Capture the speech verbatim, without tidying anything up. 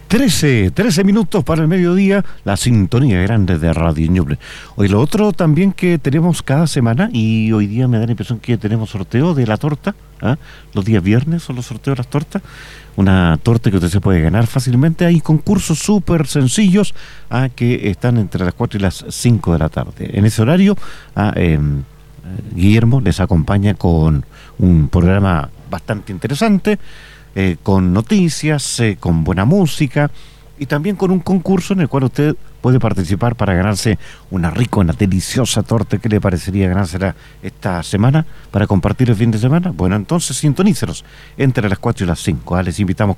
trece, trece minutos para el mediodía, la sintonía grande de Radio Ñuble. Hoy lo otro también que tenemos cada semana, y hoy día me da la impresión que tenemos sorteo de la torta, ¿eh? Los días viernes son los sorteos de las tortas, una torta que usted se puede ganar fácilmente. Hay concursos súper sencillos ¿eh? que están entre las cuatro y las cinco de la tarde. En ese horario, ¿eh? Eh, Guillermo les acompaña con un programa bastante interesante, Eh, con noticias, eh, con buena música y también con un concurso en el cual usted puede participar para ganarse una rica, una deliciosa torta. ¿Qué le parecería ganársela esta semana para compartir el fin de semana? Bueno, entonces sintonícenos entre las cuatro y las cinco. ¿eh? Les invitamos